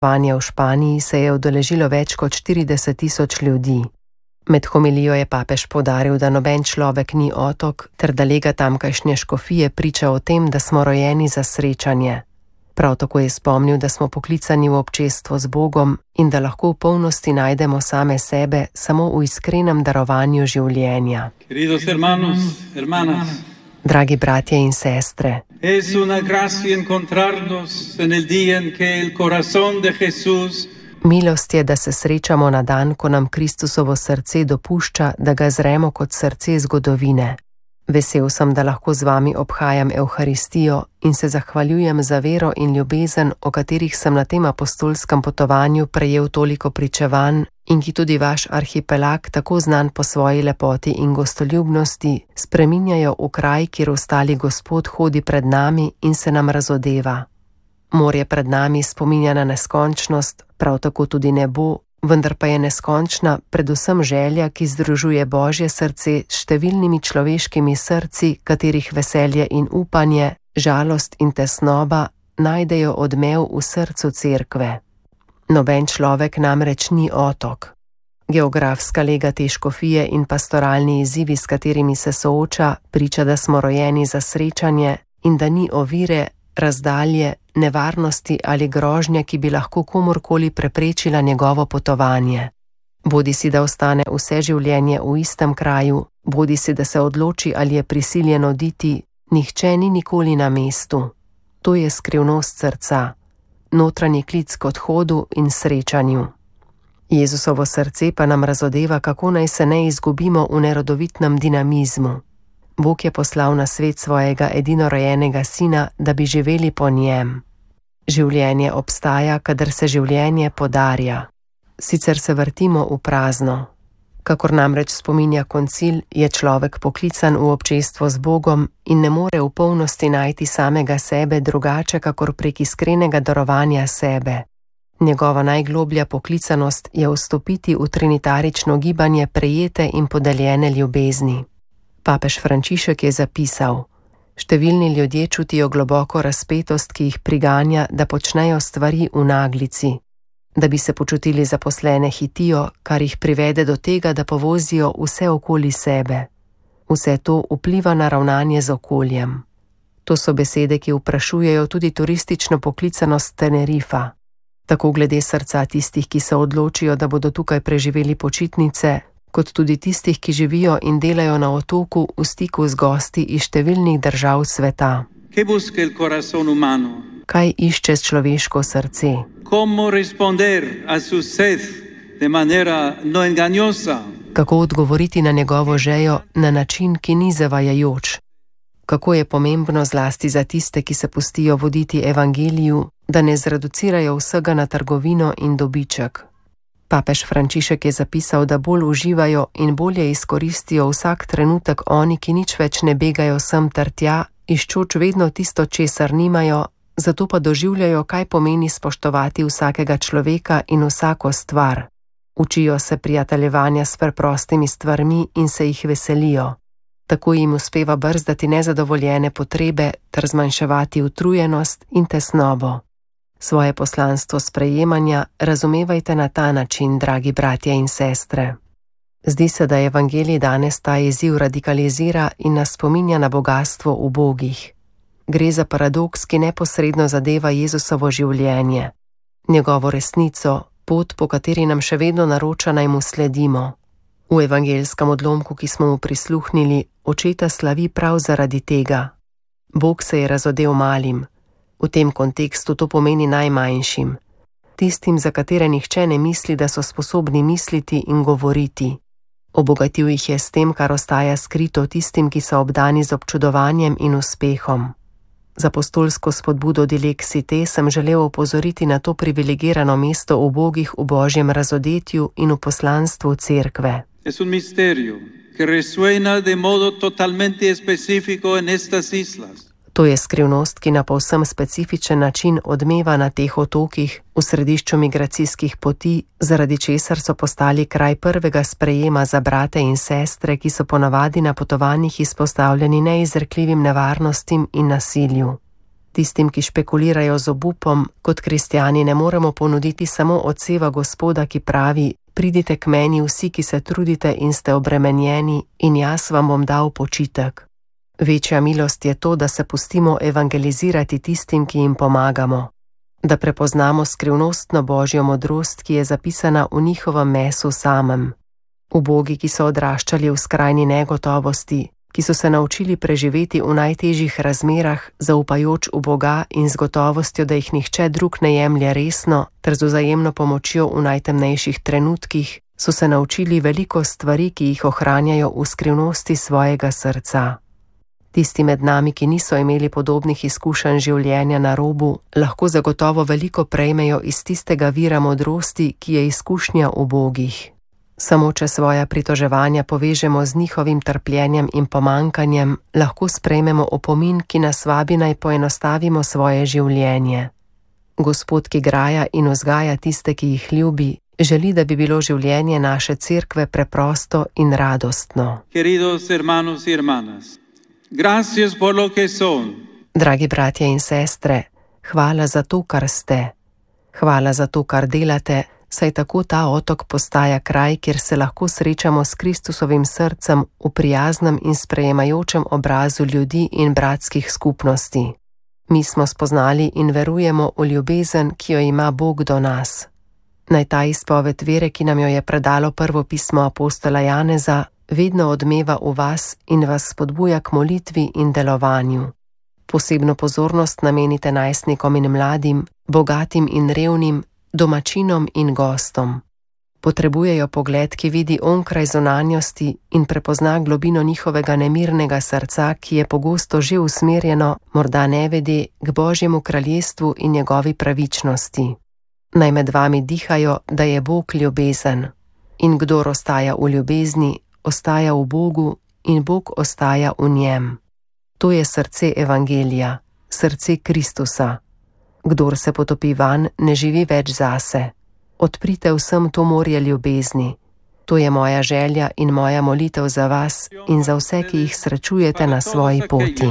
Vanja v Španiji se je udeležilo več kot 40.000 ljudi. Med homilijo je papež poudaril, da noben človek ni otok, ter da lega tamkajšnje škofije priča o tem, da smo rojeni za srečanje. Prav tako je spomnil, da smo poklicani v občestvo z Bogom in da lahko v polnosti najdemo same sebe samo v iskrenem darovanju življenja. Queridos hermanos, hermanas, dragi bratje in sestre, es una gracia encontrarnos en el día en que el corazón de Jesús milost je, da se srečamo na dan, ko nam Kristusovo srce dopušča, da ga zremo kot srce zgodovine. Vesel sem, da lahko z vami obhajam Evharistijo in se zahvaljujem za vero in ljubezen, o katerih sem na tem apostolskem potovanju prejel toliko pričevanj in ki tudi vaš arhipelag, tako znan po svoji lepoti in gostoljubnosti, spreminjajo v kraj, kjer ostali Gospod hodi pred nami in se nam razodeva. Morje pred nami spominja na neskončnost, prav tako tudi nebo, vendar pa je neskončna predvsem želja, ki združuje Božje srce s številnimi človeškimi srci, katerih veselje in upanje, žalost in tesnoba najdejo odmev v srcu cerkve. Noben človek namreč ni otok. Geografska lega te škofije in pastoralni izzivi, s katerimi se sooča, priča, da smo rojeni za srečanje in da ni ovire, razdalje, nevarnosti ali grožnje, ki bi lahko komorkoli preprečila njegovo potovanje. Bodisi da ostane vse življenje v istem kraju, bodisi da se odloči ali je prisiljen oditi, nihče ni nikoli na mestu. To je skrivnost srca, notranji klic k odhodu in srečanju. Jezusovo srce pa nam razodeva, kako naj se ne izgubimo v nerodovitnem dinamizmu. Bog je poslal na svet svojega edinorojenega sina, da bi živeli po njem. Življenje obstaja, kadar se življenje podarja. Sicer se vrtimo v prazno. Kakor namreč spominja koncil, je človek poklican v občestvo z Bogom in ne more v polnosti najti samega sebe drugače, kakor prek iskrenega darovanja sebe. Njegova najgloblja poklicanost je vstopiti v trinitarično gibanje prejete in podeljene ljubezni. Papež Frančišek je zapisal: številni ljudje čutijo globoko razpetost, ki jih priganja, da počnejo stvari v naglici. Da bi se počutili zaposlene, hitijo, kar jih privede do tega, da povozijo vse okoli sebe. Vse to vpliva na ravnanje z okoljem. To so besede, ki vprašujejo tudi turistično poklicanost Tenerifa. Tako glede srca tistih, ki se odločijo, da bodo tukaj preživeli počitnice, kot tudi tistih, ki živijo in delajo na otoku v stiku z gosti iz številnih držav sveta. Kaj išče človeško srce? Kako odgovoriti na njegovo željo na način, ki ni zavajajoč? Kako je pomembno zlasti za tiste, ki se pustijo voditi evangeliju, da ne zreducirajo vsega na trgovino in dobiček? Papež Frančišek je zapisal, da bolj uživajo in bolje izkoristijo vsak trenutek oni, ki nič več ne begajo sem ter tja, iščoč vedno tisto, česar nimajo, zato pa doživljajo, kaj pomeni spoštovati vsakega človeka in vsako stvar. Učijo se prijateljevanja s preprostimi stvarmi in se jih veselijo. Tako jim uspeva brzdati nezadovoljene potrebe ter zmanjševati utrujenost in tesnobo. Svoje poslanstvo sprejemanja razumevajte na ta način, dragi bratje in sestre. Zdi se, da evangelij danes ta izziv radikalizira in nas spominja na bogastvo ubogih. Gre za paradoks, ki neposredno zadeva Jezusovo življenje, njegovo resnico, pot, po kateri nam še vedno naroča, naj mu sledimo. V evangelskem odlomku, ki smo mu prisluhnili, očeta slavi prav zaradi tega. Bog se je razodel malim. V tem kontekstu to pomeni najmanjšim, tistim, za katere nihče ne misli, da so sposobni misliti in govoriti. Obogatil jih je s tem, kar ostaja skrito tistim, ki so obdani z občudovanjem in uspehom. Z apostolsko spodbudo Dilexite sem želel opozoriti na to privilegirano mesto ubogih v Božjem razodetju in v poslanstvu cerkve. Es un misterio que resuena de modo totalmente específico en estas islas. To je skrivnost, ki na povsem specifičen način odmeva na teh otokih v središču migracijskih poti, zaradi česar so postali kraj prvega sprejema za brate in sestre, ki so ponavadi na potovanjih izpostavljeni neizrekljivim nevarnostim in nasilju. Tistim, ki špekulirajo z obupom, kot kristjani ne moremo ponuditi samo odseva Gospoda, ki pravi: pridite k meni vsi, ki se trudite in ste obremenjeni, in jaz vam bom dal počitek. Večja milost je to, da se pustimo evangelizirati tistim, ki jim pomagamo, da prepoznamo skrivnostno Božjo modrost, ki je zapisana v njihovem mesu samem. Ubogi, ki so odraščali v skrajni negotovosti, ki so se naučili preživeti v najtežjih razmerah, zaupajoč v Boga in z gotovostjo, da jih nihče drug ne jemlje resno, ter z vzajemno pomočjo v najtemnejših trenutkih, so se naučili veliko stvari, ki jih ohranjajo v skrivnosti svojega srca. Tisti med nami, ki niso imeli podobnih izkušenj življenja na robu, lahko zagotovo veliko prejmejo iz tistega vira modrosti, ki je izkušnja ubogih. Samo če svoja pritoževanja povežemo z njihovim trpljenjem in pomankanjem, lahko sprejmemo opomin, ki nas vabi naj poenostavimo svoje življenje. Gospod, ki graja in vzgaja tiste, ki jih ljubi, želi, da bi bilo življenje naše cerkve preprosto in radostno. Queridos hermanos y hermanas, gracias por lo que son. Dragi bratje in sestre, hvala za to, kar ste. Hvala za to, kar delate, saj tako ta otok postaja kraj, kjer se lahko srečamo s Kristusovim srcem v prijaznem in sprejemajočem obrazu ljudi in bratskih skupnosti. Mi smo spoznali in verujemo v ljubezen, ki jo ima Bog do nas. Naj ta izpoved vere, ki nam jo je predalo prvo pismo apostola Janeza, vedno odmeva v vas in vas spodbuja k molitvi in delovanju. Posebno pozornost namenite najstnikom in mladim, bogatim in revnim, domačinom in gostom. Potrebujejo pogled, ki vidi onkraj zunanjosti in prepozna globino njihovega nemirnega srca, ki je pogosto že usmerjeno, morda nevede, k Božjemu kraljestvu in njegovi pravičnosti. Naj med vami dihajo, da je Bog ljubezen. In kdor ostaja v ljubezni, ostaja v Bogu in Bog ostaja v njem. To je srce evangelija, srce Kristusa. Kdor se potopi van, ne živi več zase. Odprite vsem to morje ljubezni. To je moja želja in moja molitev za vas in za vse, ki jih srečujete na svoji poti.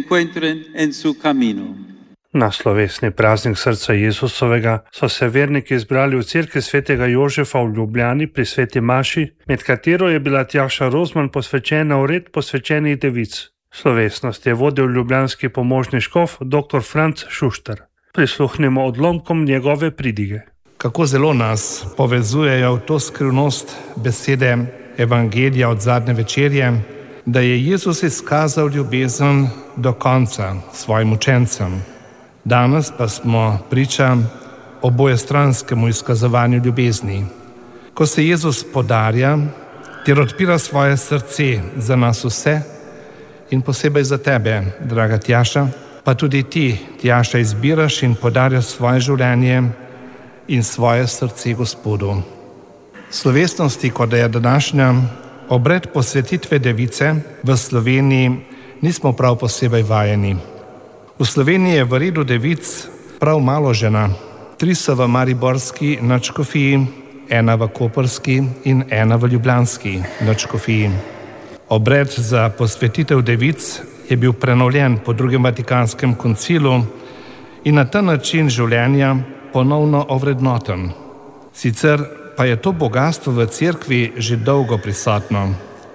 Na slovesni praznik srca Jezusovega so se verniki zbrali v cerkvi svetega Jožefa v Ljubljani pri sveti maši, med katero je bila Tjaša Rozman posvečena v red posvečenih devic. Slovesnost je vodil ljubljanski pomožni škof dr. Franc Šuštar. Prisluhnimo odlomkom njegove pridige. Kako zelo nas povezujejo v to skrivnost besede Evangelija od zadnje večerje, da je Jezus izkazal ljubezen do konca svojim učencem. Danes pa smo priča obojestranskemu izkazovanju ljubezni. Ko se Jezus podarja, ter odpira svoje srce za nas vse in posebej za tebe, draga Tjaša, pa tudi ti, Tjaša, izbiraš in podarjaš svoje življenje in svoje srce Gospodu. Slovesnosti, kot je današnja, obred posvetitve device v Sloveniji nismo prav posebej vajeni. V Sloveniji je v redu devic prav malo žena. 3 so v mariborski nadškofiji, 1 v koprski in 1 v ljubljanski nadškofiji. Obred za posvetitev devic je bil prenovljen po drugem Vatikanskem koncilu in na ta način življenja ponovno ovrednoten. Sicer pa je to bogastvo v cerkvi že dolgo prisotno.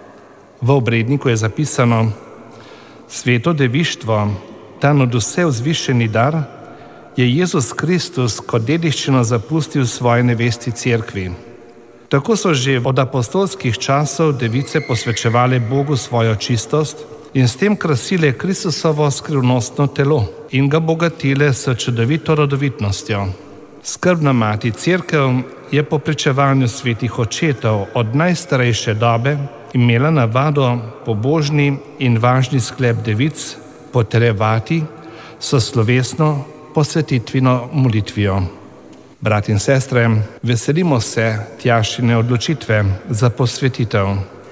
V obredniku je zapisano: sveto devištvo, ta nadvse vzvišeni dar, je Jezus Kristus kot dediščino zapustil svoji nevesti cerkvi. Tako so že od apostolskih časov device posvečevale Bogu svojo čistost in s tem krasile Kristusovo skrivnostno telo in ga bogatile s čudovito rodovitnostjo. Skrbna mati cerkev je po pričevanju svetih očetov od najstarejše dobe imela navado pobožni in važni sklep devic potrjevati s slovesno posvetitvino molitvijo. Brat in sestre, veselimo se Tjašine odločitve za posvetitev.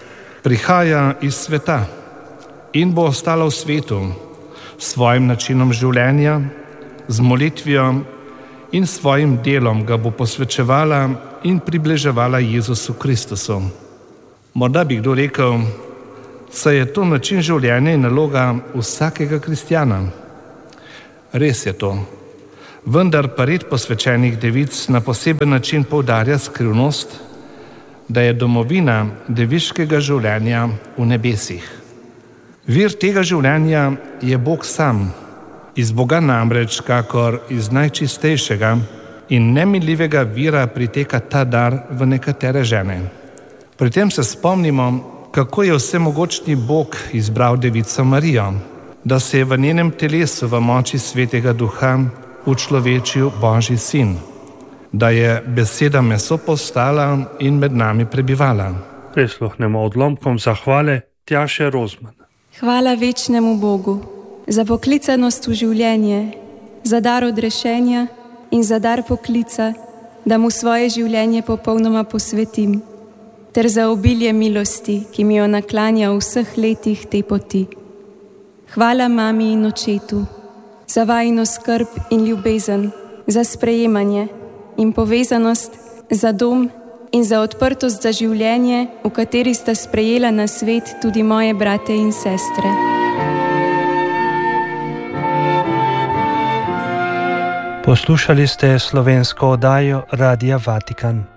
Prihaja iz sveta in bo ostala v svetu s svojim načinom življenja, z molitvijo in svojim delom ga bo posvečevala in približevala Jezusu Kristusu. Morda bi kdo rekel, saj je to način življenja in naloga vsakega kristjana. Res je to. Vendar pa red posvečenih devic na poseben način poudarja skrivnost, da je domovina deviškega življenja v nebesih. Vir tega življenja je Bog sam. Iz Boga namreč, kakor iz najčistejšega in nemiljivega vira priteka ta dar v nekatere žene. Pri tem se spomnimo, kako je vsemogočni Bog izbral devico Marijo, da se je v njenem telesu v moči Svetega Duha učlovečil Božji sin, da je beseda meso postala in med nami prebivala. Prisluhnemo odlomkom zahvale Tjaše Rozman. Hvala večnemu Bogu za poklicanost v življenje, za dar odrešenja in za dar poklica, da mu svoje življenje popolnoma posvetim, ter za obilje milosti, ki mi jo naklanja v vseh letih te poti. Hvala mami in očetu za vajino skrb in ljubezen, za sprejemanje in povezanost, za dom in za odprtost za življenje, v kateri sta sprejela na svet tudi moje brate in sestre. Poslušali ste slovensko oddajo Radia Vatikan.